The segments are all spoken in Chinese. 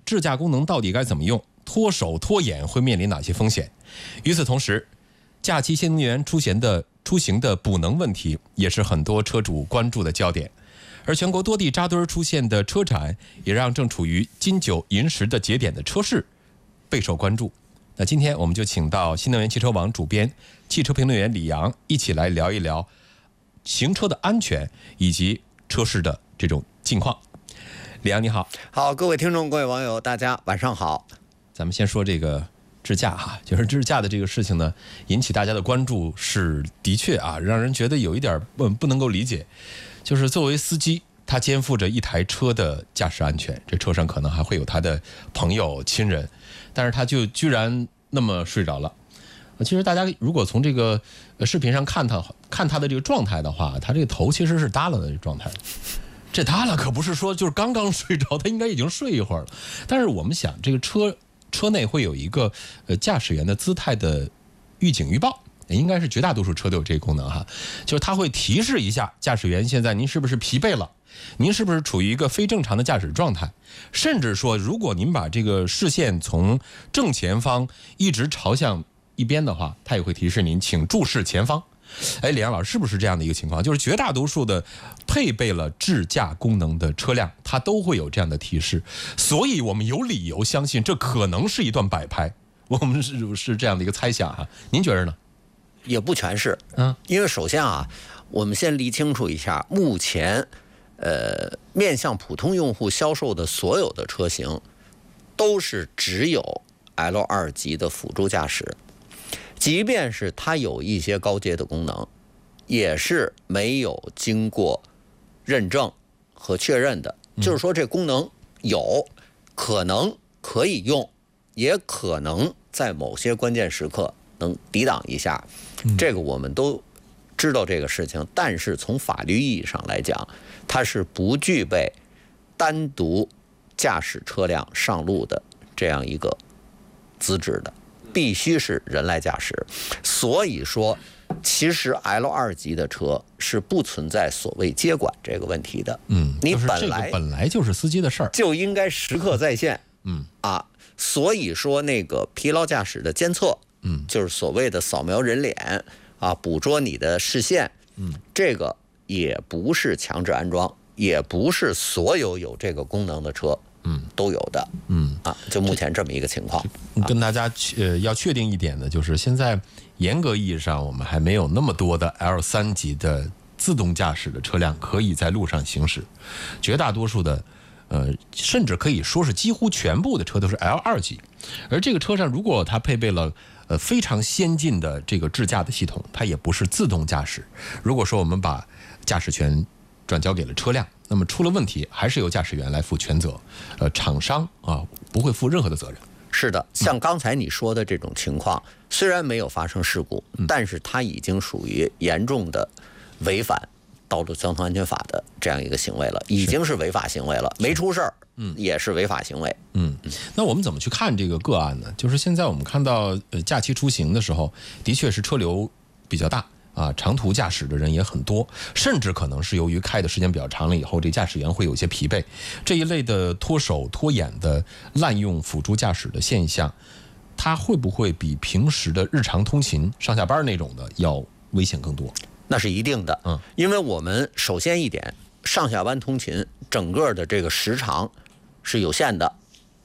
智驾功能到底该怎么用，脱手脱眼会面临哪些风险。与此同时，假期新能源出行的补能问题也是很多车主关注的焦点。而全国多地扎堆出现的车展，也让正处于金九银十的节点的车市备受关注。那今天我们就请到新能源汽车网主编、汽车评论员李阳一起来聊一聊行车的安全以及车市的这种近况。李阳你好。 好，各位听众、各位网友，大家晚上好。 咱们先说这个智驾哈，就是智驾的这个事情呢，引起大家的关注是的确啊，让人觉得有一点不能够理解。就是作为司机，他肩负着一台车的驾驶安全，这车上可能还会有他的朋友、亲人，但是他就居然那么睡着了。其实大家如果从这个视频上看他的这个状态的话，他这个头其实是耷拉的状态。这耷拉可不是说就是刚刚睡着，他应该已经睡一会儿了。但是我们想，这个车内会有一个驾驶员的姿态的预警预报。应该是绝大多数车都有这个功能哈，就是它会提示一下驾驶员，现在您是不是疲惫了，您是不是处于一个非正常的驾驶状态，甚至说如果您把这个视线从正前方一直朝向一边的话，它也会提示您请注视前方。李阳老师，是不是这样的一个情况？就是绝大多数的配备了智驾功能的车辆，它都会有这样的提示，所以我们有理由相信这可能是一段摆拍，我们是这样的一个猜想哈，您觉得呢？ 也不全是，因为首先啊，我们先理清楚一下，目前，面向普通用户销售的所有的车型，都是只有 L2 级的辅助驾驶，即便是它有一些高阶的功能，也是没有经过认证和确认的。就是说，这功能有可能可以用，也可能在某些关键时刻能抵挡一下。这个我们都知道这个事情，但是从法律意义上来讲，它是不具备单独驾驶车辆上路的这样一个资质的，必须是人来驾驶。所以说，其实 L2 级的车是不存在所谓接管这个问题的。你本来就是司机的事儿， 就应该时刻在线。所以说那个疲劳驾驶的监测。就是所谓的扫描人脸啊，捕捉你的视线，这个也不是强制安装，也不是所有这个功能的车，都有的，就目前这么一个情况。 跟大家要确定一点的就是，现在严格意义上我们还没有那么多的 L3 级的自动驾驶的车辆可以在路上行驶，绝大多数的。甚至可以说是几乎全部的车都是 L2 级，而这个车上如果它配备了非常先进的这个智驾的系统，它也不是自动驾驶。如果说我们把驾驶权转交给了车辆，那么出了问题还是由驾驶员来负全责，厂商不会负任何的责任。 是的，像刚才你说的这种情况，虽然没有发生事故，但是它已经属于严重的违反道路交通安全法的这样一个行为了，已经是违法行为了，没出事儿，也是违法行为。 那我们怎么去看这个个案呢？就是现在我们看到假期出行的时候，的确是车流比较大啊，长途驾驶的人也很多，甚至可能是由于开的时间比较长了以后，这驾驶员会有一些疲惫，这一类的脱手脱眼的滥用辅助驾驶的现象，它会不会比平时的日常通勤上下班那种的要危险更多？ 那是一定的，因为我们首先一点，上下班通勤整个的这个时长是有限的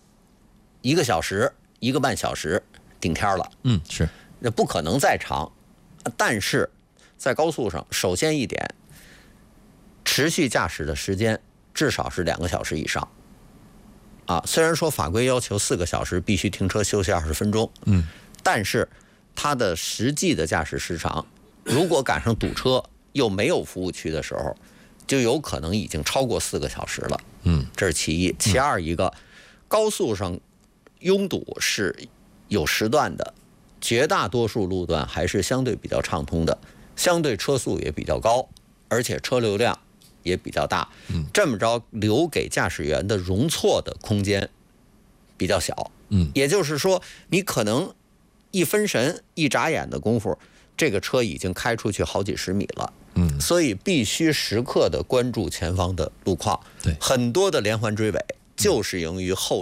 ，1个小时、1个半小时顶天了， 是， 那不可能再长。但是在高速上，首先一点，持续驾驶的时间至少是2个小时以上。虽然说法规要求4个小时必须停车休息20分钟，但是它的实际的驾驶时长，如果赶上堵车又没有服务区的时候，就有可能已经超过4个小时了。这是其一。其二一个，高速上拥堵是有时段的，绝大多数路段还是相对比较畅通的，相对车速也比较高，而且车流量也比较大。这么着留给驾驶员的容错的空间比较小。也就是说，你可能一分神、一眨眼的功夫，这个车已经开出去好几十米了。所以必须时刻的关注前方的路况。 对， 很多的连环追尾就是由于后